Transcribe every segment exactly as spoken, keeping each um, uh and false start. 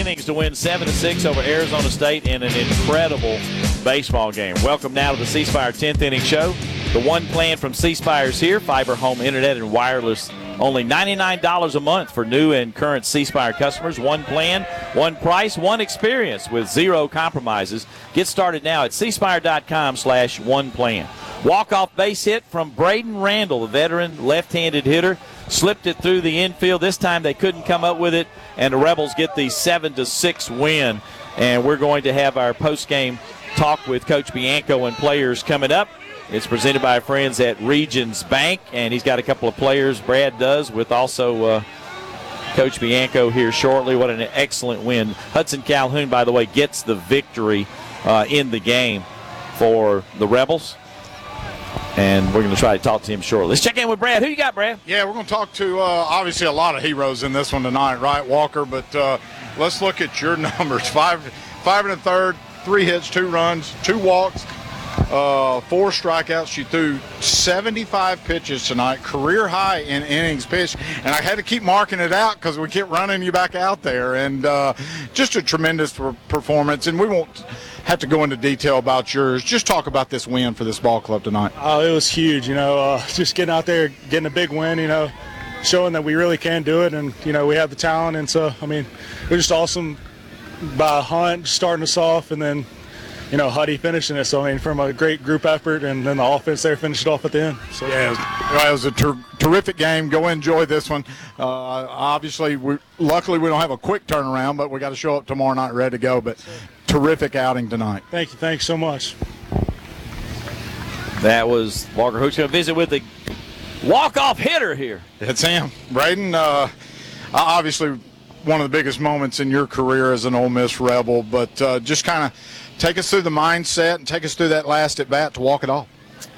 innings to win seven to six over Arizona State in an incredible baseball game. Welcome now to the C Spire tenth Inning Show. The one plan from C Spire is here, fiber home internet and wireless. Only ninety-nine dollars a month for new and current C Spire customers. One plan, one price, one experience with zero compromises. Get started now at c spire dot com slash one plan. Walk-off base hit from Braden Randall, the veteran left-handed hitter. Slipped it through the infield. This time they couldn't come up with it, and the Rebels get the seven to six win. And we're going to have our post-game talk with Coach Bianco and players coming up. It's presented by our friends at Regions Bank, and he's got a couple of players, Brad does, with also uh, Coach Bianco here shortly. What an excellent win. Hudson Calhoun, by the way, gets the victory uh, in the game for the Rebels. And we're going to try to talk to him shortly. Let's check in with Brad. Who you got, Brad? Yeah, we're going to talk to, uh, obviously, a lot of heroes in this one tonight, right, Walker? But uh, let's look at your numbers. Five, five and a third, three hits, two runs, two walks, uh, four strikeouts. You threw seventy-five pitches tonight, career high in innings pitched. And I had to keep marking it out because we kept running you back out there. And uh, just a tremendous performance. And we won't have to go into detail about yours. Just talk about this win for this ball club tonight. Oh, it was huge, you know, uh, just getting out there, getting a big win, you know, showing that we really can do it, and, you know, we have the talent. And so, I mean, it was just awesome by Hunt starting us off, and then, you know, Huddy finishing it. So, I mean, from a great group effort, and then the offense there finished it off at the end. So, yeah, it was, it was a ter- terrific game. Go enjoy this one. Uh, obviously, we luckily we don't have a quick turnaround, but we got to show up tomorrow night ready to go. But terrific outing tonight. Thank you. Thanks so much. That was Walker Hooks going to visit with the walk-off hitter here. It's him. Braden, uh, obviously one of the biggest moments in your career as an Ole Miss Rebel, but uh, just kind of take us through the mindset and take us through that last at-bat to walk it off.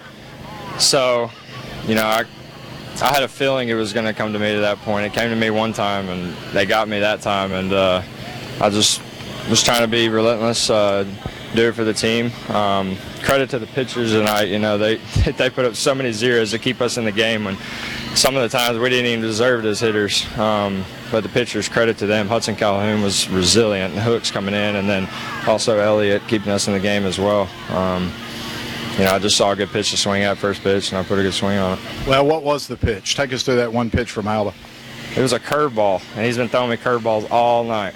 So, you know, I, I had a feeling it was going to come to me to that point. It came to me one time, and they got me that time, and uh, I just was trying to be relentless, uh, do it for the team. Um, credit to the pitchers tonight. You know, they they put up so many zeros to keep us in the game when some of the times we didn't even deserve it as hitters. Um, but the pitchers, credit to them. Hudson Calhoun was resilient, and Hooks coming in, and then also Elliott keeping us in the game as well. Um, you know, I just saw a good pitch to swing at first pitch, and I put a good swing on it. Well, what was the pitch? Take us through that one pitch from Alba. It was a curveball, and he's been throwing me curveballs all night.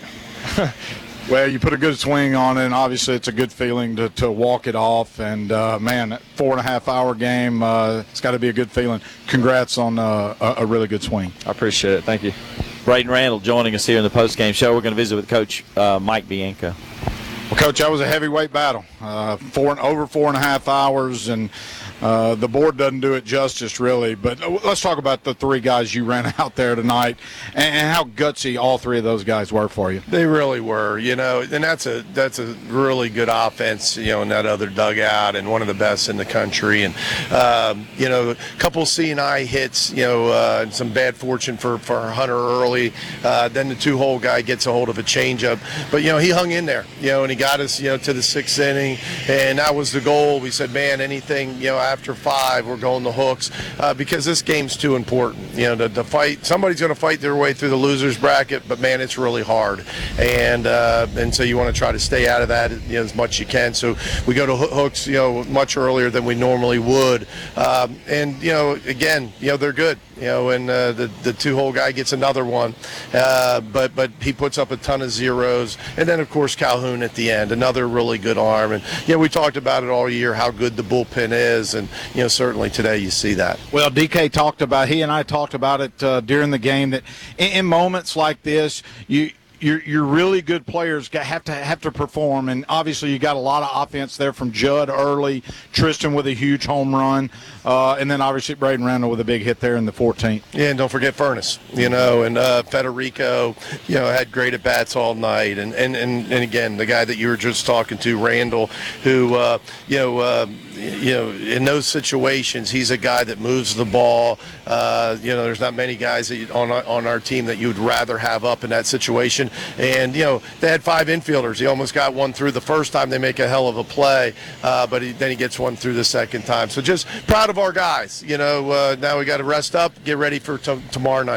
Well, you put a good swing on it, and obviously it's a good feeling to, to walk it off. And, uh, man, that four and a half hour game, uh, it's got to be a good feeling. Congrats on uh, a, a really good swing. I appreciate it. Thank you. Braden Randall joining us here in the post-game show. We're going to visit with Coach uh, Mike Bianco. Well, Coach, that was a heavyweight battle. Uh, four and over four and a half hours, and uh, the board doesn't do it justice, really. But let's talk about the three guys you ran out there tonight, and, and how gutsy all three of those guys were for you. They really were, you know, and that's a that's a really good offense, you know, in that other dugout, and one of the best in the country. And um, you know, a couple C and I hits, you know, uh, and some bad fortune for for Hunter early. Uh, then the two-hole guy gets a hold of a changeup, but you know, he hung in there, you know, and he got us, you know, to the sixth inning, and that was the goal. We said, man, anything, you know, after five, we're going to hooks, uh, because this game's too important, you know, to, to fight. Somebody's going to fight their way through the losers bracket, but man, it's really hard, and uh, and so you want to try to stay out of that, you know, as much as you can. So we go to hooks, you know, much earlier than we normally would, um, and you know, again, you know, they're good. You know, and uh, the the two-hole guy gets another one, uh, but but he puts up a ton of zeros, and then of course Calhoun at the end, another really good arm, and yeah, we talked about it all year how good the bullpen is, and you know, certainly today you see that. Well, D K talked about, he and I talked about it uh, during the game, that in, in moments like this, you. Your, your really good players have to have to perform, and obviously you got a lot of offense there from Judd early, Tristan with a huge home run, uh, and then obviously Braden Randall with a big hit there in the fourteenth. Yeah, and don't forget Furness, you know, and uh, Federico, you know, had great at bats all night, and, and, and, and again, the guy that you were just talking to, Randall, who uh, you know. Uh, You know, in those situations, he's a guy that moves the ball. Uh, you know, there's not many guys that you, on our, on our team that you would rather have up in that situation. And you know, they had five infielders. He almost got one through the first time. They make a hell of a play, uh, but he, then he gets one through the second time. So just proud of our guys. You know, uh, now we got to rest up, get ready for t- tomorrow night.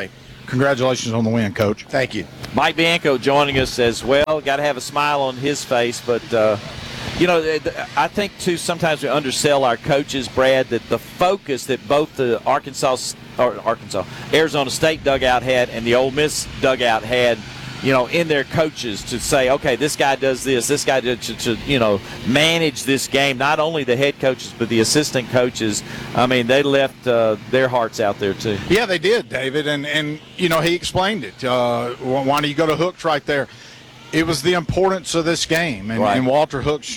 congratulations on the win, Coach. Thank you. Mike Bianco joining us as well. Got to have a smile on his face, but uh, you know, I think too sometimes we undersell our coaches, Brad. That the focus that both the Arkansas or Arkansas, Arizona State dugout had and the Ole Miss dugout had, you know, in their coaches to say, okay, this guy does this, this guy does to, to, you know, manage this game. Not only the head coaches, but the assistant coaches. I mean, they left uh, their hearts out there too. Yeah, they did, David, and and you know he explained it. Uh, why do you go to Hooks right there? It was the importance of this game, and, Right. and Walter Hooks